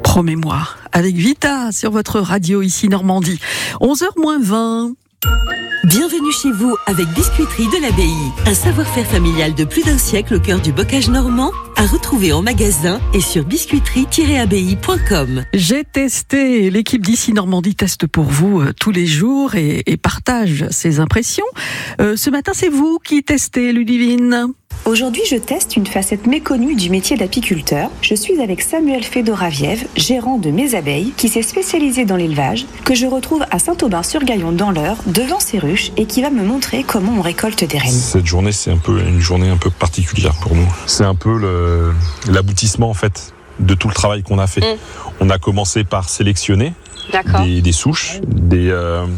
Promets-moi, avec Vita sur votre radio ici Normandie. 11h-20. Bienvenue chez vous avec Biscuiterie de l'Abbaye. Un savoir-faire familial de plus d'un siècle au cœur du bocage normand, à retrouver en magasin et sur biscuiterie-abbaye.com. J'ai testé, l'équipe d'ici Normandie teste pour vous tous les jours et partage ses impressions. Ce matin, c'est vous qui testez, Ludivine. Aujourd'hui, je teste une facette méconnue du métier d'apiculteur. Je suis avec Samuel Fedoraviev, gérant de Mes Abeilles, qui s'est spécialisé dans l'élevage, que je retrouve à Saint-Aubin-sur-Gaillon dans l'Eure, devant ses ruches, et qui va me montrer comment on récolte des reines. Cette journée, c'est une journée un peu particulière pour nous. C'est un peu l'aboutissement en fait de tout le travail qu'on a fait. On a commencé par sélectionner des souches, des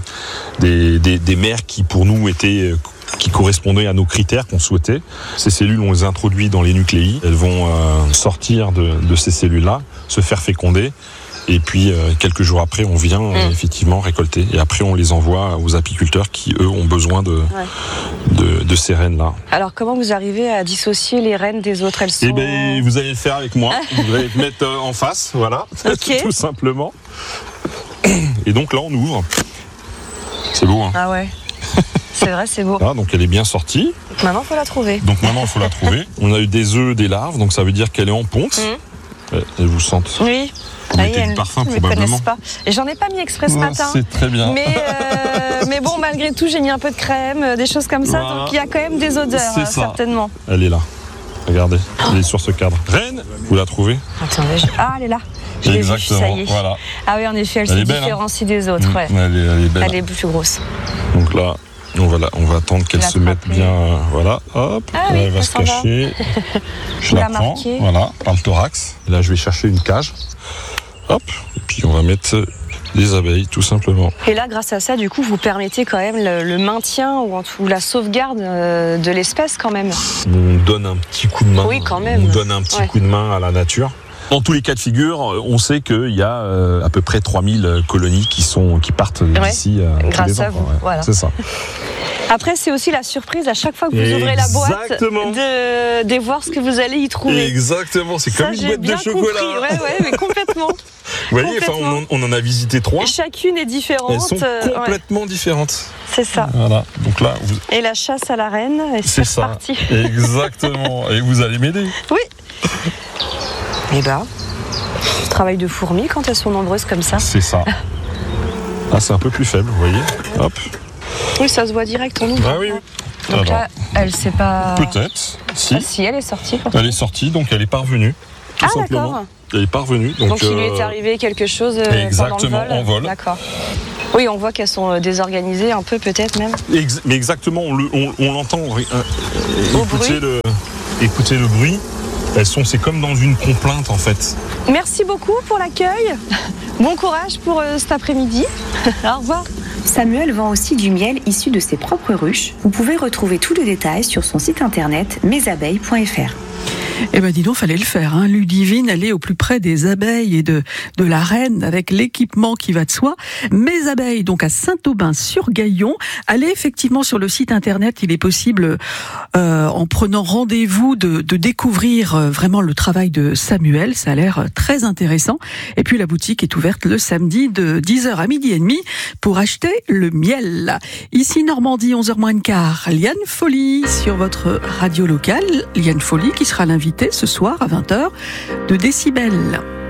mères qui pour nous qui correspondaient à nos critères qu'on souhaitait. Ces cellules, on les introduit dans les nucléi. Elles vont sortir de ces cellules-là, se faire féconder. Et puis, quelques jours après, on vient effectivement récolter. Et après, on les envoie aux apiculteurs qui, eux, ont besoin de ces reines-là. Alors, comment vous arrivez à dissocier les reines des autres? Elles sont... Eh bien, vous allez le faire avec moi. Vous allez me mettre en face, voilà. Okay. Tout simplement. Et donc là, on ouvre. C'est beau, hein? Ah ouais. C'est vrai, c'est beau. Ah, donc elle est bien sortie. Maintenant, il faut la trouver. On a eu des œufs, des larves, donc ça veut dire qu'elle est en ponte. Elle vous sente. Oui. Vous mettez du parfum probablement. Pas. Et j'en ai pas mis exprès ce matin. C'est très bien. Mais bon, malgré tout, j'ai mis un peu de crème, des choses comme ça. Voilà. Donc il y a quand même des odeurs, certainement. Elle est là. Regardez, elle est sur ce cadre. Reine, vous la trouvez? Attendez, ah, elle est là. Exactement, ça y est. Voilà. Ah oui, en effet, elle se différencie des autres. Ouais. Elle est belle. Elle est plus grosse. Donc là, on va attendre qu'elle se mette bien. Voilà, hop, elle va se cacher. Je la prends, voilà, par le thorax. Là, je vais chercher une cage. Hop, et puis on va mettre des abeilles, tout simplement. Et là, grâce à ça, du coup, vous permettez quand même le maintien ou la sauvegarde de l'espèce quand même. On donne un petit coup de main. Oui, quand même. On donne un petit coup de main à la nature. Dans tous les cas de figure, on sait qu'il y a à peu près 3000 colonies qui partent d'ici. Grâce à vous, voilà. C'est ça. Après, c'est aussi la surprise à chaque fois que vous ouvrez la boîte de voir ce que vous allez y trouver. Exactement, c'est comme une boîte de chocolat. Ouais, mais complètement. Vous voyez, on en a visité 3. Et chacune est différente. Elles sont complètement différentes. C'est ça. Voilà. Donc là, et la chasse à la reine, c'est parti. Exactement. Et vous allez m'aider. Oui. Eh ben, travail de fourmi quand elles sont nombreuses comme ça. C'est ça. Ah, c'est un peu plus faible, vous voyez. Hop. Oui, ça se voit direct, on ouvre. Ah oui. Donc là, elle sait pas... Peut-être, si. Ah, si, elle est sortie. Elle est sortie, donc elle est parvenue. Tout simplement. D'accord. Elle est parvenue. Donc il lui est arrivé quelque chose exactement, pendant le vol. en vol. D'accord. Oui, on voit qu'elles sont désorganisées, un peu peut-être même. Mais exactement, on l'entend. Écoutez le bruit. C'est comme dans une complainte en fait. Merci beaucoup pour l'accueil. Bon courage pour cet après-midi. Au revoir. Samuel vend aussi du miel issu de ses propres ruches. Vous pouvez retrouver tous les détails sur son site internet mesabeilles.fr. Eh ben dis donc, fallait le faire. Hein. Ludivine, elle est au plus près des abeilles et de la reine avec l'équipement qui va de soi. Mes Abeilles, donc à Saint-Aubin-sur-Gaillon. Allez effectivement sur le site internet. Il est possible, en prenant rendez-vous, de découvrir vraiment le travail de Samuel. Ça a l'air très intéressant. Et puis la boutique est ouverte le samedi de 10h à 12h30 pour acheter le miel. Ici Normandie, 11h moins le quart. Liane Folly sur votre radio locale. Liane Folly qui sera l'invitée ce soir à 20h de Décibel.